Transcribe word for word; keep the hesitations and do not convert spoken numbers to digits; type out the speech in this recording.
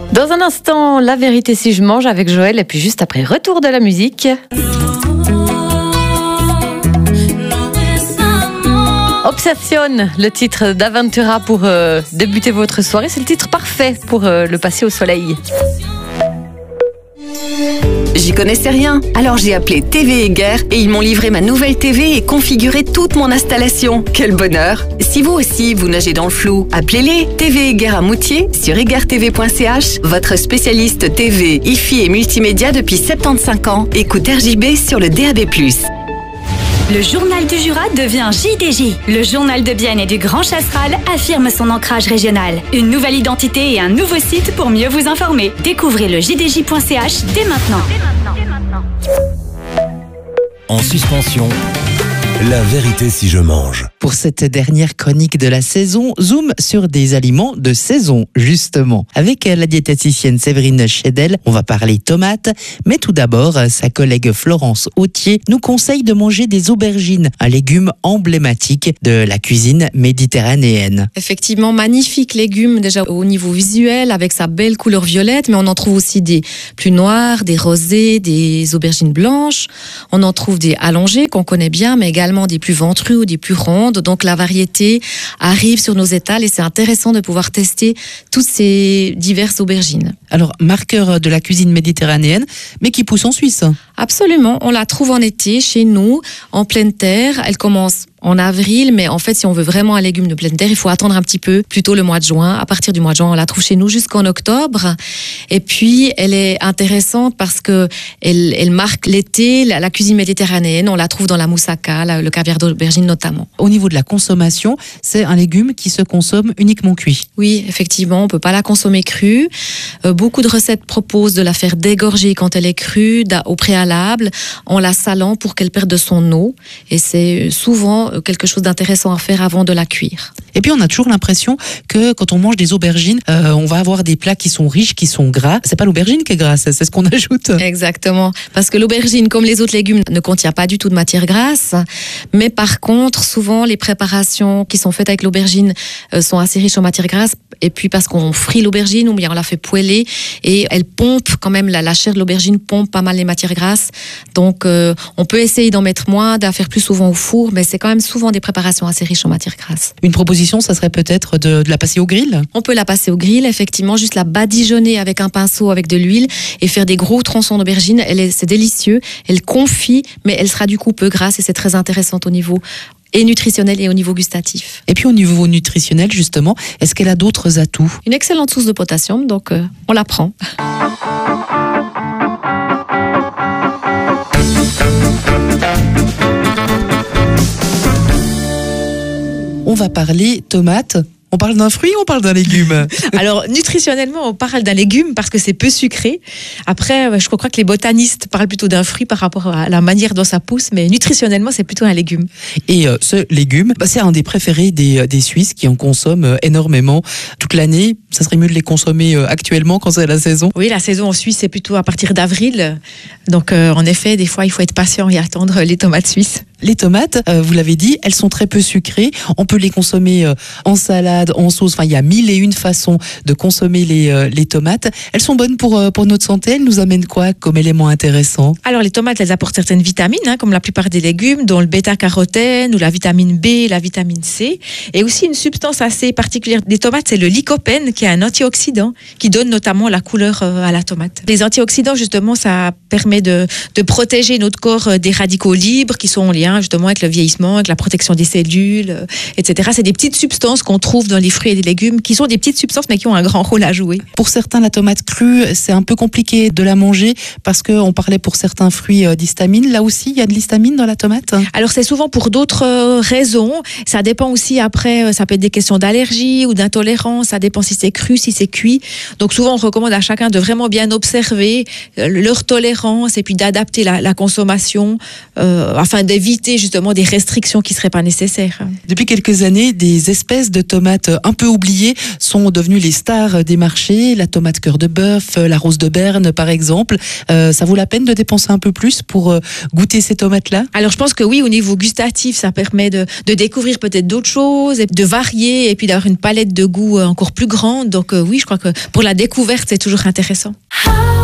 Dans un instant, la vérité si je mange avec Joël et puis juste après, retour de la musique. Obsession, le titre d'Aventura pour euh, débuter votre soirée. C'est le titre parfait pour euh, le passer au soleil. J'y connaissais rien, alors j'ai appelé T V Eger et ils m'ont livré ma nouvelle T V et configuré toute mon installation. Quel bonheur! Si vous aussi, vous nagez dans le flou, appelez-les T V Eger à Moutier sur eger t v point c h, votre spécialiste T V, Hi-Fi et multimédia depuis soixante-quinze ans. Écoute R J B sur le D A B plus. Le journal du Jura devient J D J. Le journal de Bienne et du Grand Chasseral affirme son ancrage régional. Une nouvelle identité et un nouveau site pour mieux vous informer. Découvrez le j d j point c h dès maintenant. Dès maintenant, dès maintenant. En suspension, la vérité si je mange. Pour cette dernière chronique de la saison, zoom sur des aliments de saison, justement. Avec la diététicienne Séverine Chédel, on va parler tomates. Mais tout d'abord, sa collègue Florence Autier nous conseille de manger des aubergines, un légume emblématique de la cuisine méditerranéenne. Effectivement, magnifique légume déjà au niveau visuel, avec sa belle couleur violette, mais on en trouve aussi des plus noirs, des rosés, des aubergines blanches. On en trouve des allongées qu'on connaît bien, mais également des plus ventrues ou des plus rondes. Donc la variété arrive sur nos étals et c'est intéressant de pouvoir tester toutes ces diverses aubergines. Alors, marqueur de la cuisine méditerranéenne, mais qui pousse en Suisse. Absolument, on la trouve en été chez nous, en pleine terre. Elle commence en avril, mais en fait, si on veut vraiment un légume de pleine terre, il faut attendre un petit peu, plutôt le mois de juin. À partir du mois de juin, on la trouve chez nous jusqu'en octobre. Et puis, elle est intéressante parce que elle, elle marque l'été, la, la cuisine méditerranéenne. On la trouve dans la moussaka, la, le caviar d'aubergine notamment. Au niveau de la consommation, c'est un légume qui se consomme uniquement cuit. Oui, effectivement, on peut pas la consommer crue. Euh, beaucoup de recettes proposent de la faire dégorger quand elle est crue, au préalable, en la salant pour qu'elle perde de son eau. Et c'est souvent quelque chose d'intéressant à faire avant de la cuire. Et puis on a toujours l'impression que quand on mange des aubergines, euh, on va avoir des plats qui sont riches, qui sont gras. C'est pas l'aubergine qui est grasse, c'est ce qu'on ajoute. Exactement, parce que l'aubergine, comme les autres légumes, ne contient pas du tout de matière grasse. Mais par contre, souvent les préparations qui sont faites avec l'aubergine euh, sont assez riches en matière grasse. Et puis parce qu'on frit l'aubergine ou bien on la fait poêler et elle pompe quand même, la, la chair de l'aubergine pompe pas mal les matières grasses. Donc euh, on peut essayer d'en mettre moins, d'en faire plus souvent au four, mais c'est quand même souvent des préparations assez riches en matière grasse. Une proposition, ça serait peut-être de, de la passer au grill? On peut la passer au grill, effectivement, juste la badigeonner avec un pinceau, avec de l'huile et faire des gros tronçons d'aubergine. Elle est, c'est délicieux, elle confit, mais elle sera du coup peu grasse et c'est très intéressant au niveau et nutritionnel et au niveau gustatif. Et puis au niveau nutritionnel, justement, est-ce qu'elle a d'autres atouts? Une excellente source de potassium, donc euh, on la prend. On va parler tomates. On parle d'un fruit ou on parle d'un légume? Alors, nutritionnellement, on parle d'un légume parce que c'est peu sucré. Après, je crois que les botanistes parlent plutôt d'un fruit par rapport à la manière dont ça pousse, mais nutritionnellement, c'est plutôt un légume. Et euh, ce légume, bah, c'est un des préférés des, des Suisses qui en consomment euh, énormément toute l'année. Ça serait mieux de les consommer euh, actuellement quand c'est la saison? Oui, la saison en Suisse, c'est plutôt à partir d'avril. Donc, euh, en effet, des fois, il faut être patient et attendre les tomates suisses. Les tomates, euh, vous l'avez dit, elles sont très peu sucrées. On peut les consommer euh, en salade, en sauce. Enfin, il y a mille et une façons de consommer les, euh, les tomates. Elles sont bonnes pour, euh, pour notre santé. Elles nous amènent quoi comme élément intéressant? Alors, les tomates, elles apportent certaines vitamines, hein, comme la plupart des légumes, dont le bêta-carotène ou la vitamine B, la vitamine C. Et aussi une substance assez particulière des tomates, c'est le lycopène, qui est un antioxydant, qui donne notamment la couleur euh, à la tomate. Les antioxydants, justement, ça permet de, de protéger notre corps des radicaux libres qui sont en lien justement avec le vieillissement, avec la protection des cellules, euh, et cetera. C'est des petites substances qu'on trouve dans les fruits et les légumes qui sont des petites substances mais qui ont un grand rôle à jouer. Pour certains, la tomate crue, c'est un peu compliqué de la manger parce qu'on parlait pour certains fruits euh, d'histamine. Là aussi, il y a de l'histamine dans la tomate? Alors, c'est souvent pour d'autres euh, raisons. Ça dépend aussi après, euh, ça peut être des questions d'allergie ou d'intolérance. Ça dépend si c'est cru, si c'est cuit. Donc, souvent, on recommande à chacun de vraiment bien observer euh, leur tolérance et puis d'adapter la, la consommation euh, afin d'éviter éviter justement des restrictions qui seraient pas nécessaires. Depuis quelques années, des espèces de tomates un peu oubliées sont devenues les stars des marchés. La tomate cœur de bœuf, la rose de Berne par exemple. Euh, ça vaut la peine de dépenser un peu plus pour euh, goûter ces tomates-là? Alors je pense que oui, au niveau gustatif, ça permet de, de découvrir peut-être d'autres choses, et de varier et puis d'avoir une palette de goût encore plus grande. Donc euh, oui, je crois que pour la découverte, c'est toujours intéressant.